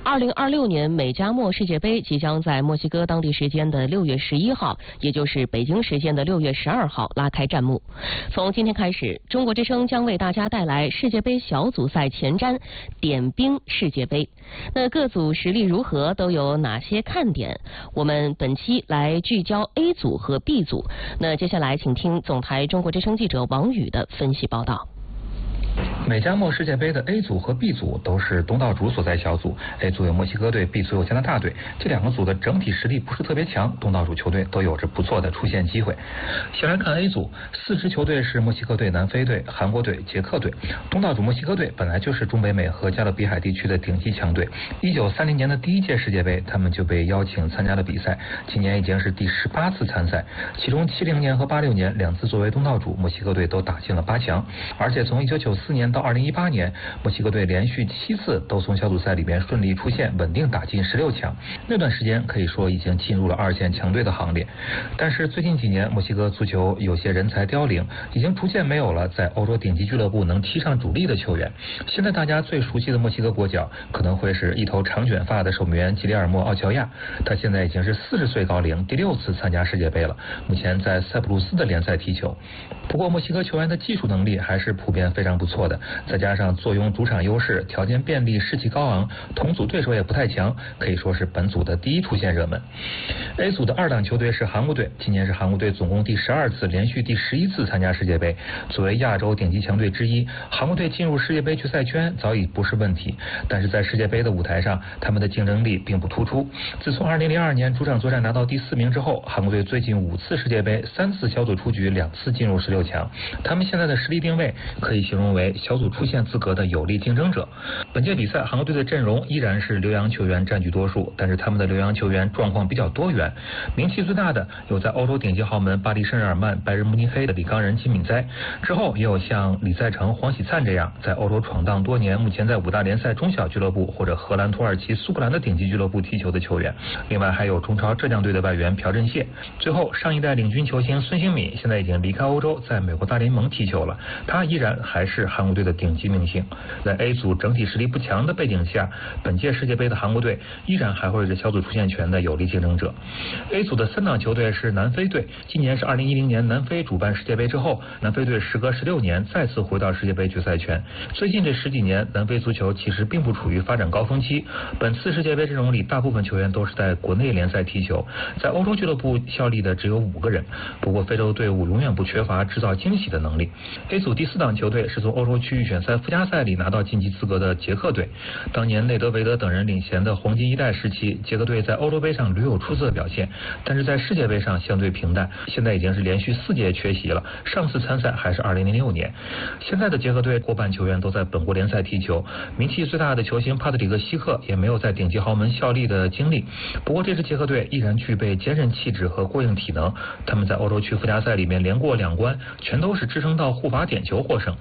2026年美加墨世界杯即将在墨西哥当地时间的6月11号，也就是北京时间的6月12号拉开战幕。从今天开始，中国之声将为大家带来世界杯小组赛前瞻，点兵世界杯。那各组实力如何，都有哪些看点？我们本期来聚焦 A 组和 B 组。那接下来请听总台中国之声记者王宇的分析报道。 美加墨世界杯的 A 组和 B 组都是东道主所在小组 ，A 组有墨西哥队 ，B 组有加拿大队。这两个组的整体实力不是特别强，东道主球队都有着不错的出线机会。先来看 A 组，4支球队是墨西哥队、南非队、韩国队、捷克队。东道主墨西哥队本来就是中北美和加勒比海地区的顶级强队。1930年的第1届世界杯，他们就被邀请参加了比赛，今年已经是第18次参赛，其中70年和86年2次作为东道主，墨西哥队都打进了8强，而且从1994年到2018年，墨西哥队连续7次都从小组赛里面顺利出线，稳定打进16强。那段时间可以说已经进入了2线强队的行列。但是最近几年，墨西哥足球有些人才凋零，已经逐渐没有了在欧洲顶级俱乐部能踢上主力的球员。现在大家最熟悉的墨西哥国脚，可能会是一头长卷发的守门员吉列尔莫·奥乔亚，他现在已经是40岁高龄，第6次参加世界杯了，目前在塞浦路斯的联赛踢球。不过墨西哥球员的技术能力还是普遍非常不错的，再加上坐拥主场优势，条件便利，士气高昂，同组对手也不太强，可以说是本组的第一出线热门。A 组的2档球队是韩国队，今年是韩国队总共第12次，连续第11次参加世界杯。作为亚洲顶级强队之一，韩国队进入世界杯决赛圈早已不是问题，但是在世界杯的舞台上，他们的竞争力并不突出。自从2002年主场作战拿到第4名之后，韩国队最近5次世界杯3次小组出局，2次进入16强。他们现在的实力定位可以形容为小组出线资格的有力竞争者。本届比赛韩国队的阵容依然是留洋球员占据多数，但是他们的留洋球员状况比较多元。名气最大的有在欧洲顶级豪门巴黎圣日耳曼、拜仁慕尼黑的李刚仁、金敏哉，之后也有像李在成、黄喜灿这样在欧洲闯荡多年，目前在5大联赛中小俱乐部或者荷兰、土耳其、苏格兰的顶级俱乐部踢球的球员。另外还有中超浙江队的外援朴振燮。最后上一代领军球星孙兴慜现在已经离开欧洲，在美国大联盟踢球了，他依然还是韩国队的顶级明星。在 A 组整体实力不强的背景下，本届世界杯的韩国队依然还会是小组出线权的有力竞争者。A 组的3档球队是南非队，今年是2010年南非主办世界杯之后，南非队时隔16年再次回到世界杯决赛圈。最近这10几年，南非足球其实并不处于发展高峰期，本次世界杯阵容里大部分球员都是在国内联赛踢球，在欧洲俱乐部效力的只有5个人。不过非洲队伍永远不缺乏制造惊喜的能力。A 组第4档球队是从欧洲区域选赛附加赛里拿到晋级资格的捷克队。当年内德维德等人领衔的黄金一代时期，捷克队在欧洲杯上屡有出色表现，但是在世界杯上相对平淡，现在已经是连续4届缺席了，上次参赛还是2006年。现在的捷克队过半球员都在本国联赛踢球，名气最大的球星帕特里克希克也没有在顶级豪门效力的经历。不过这支捷克队依然具备坚韧气质和过硬体能，他们在欧洲区附加赛里面连过2关，全都是支撑到护罚点球获胜。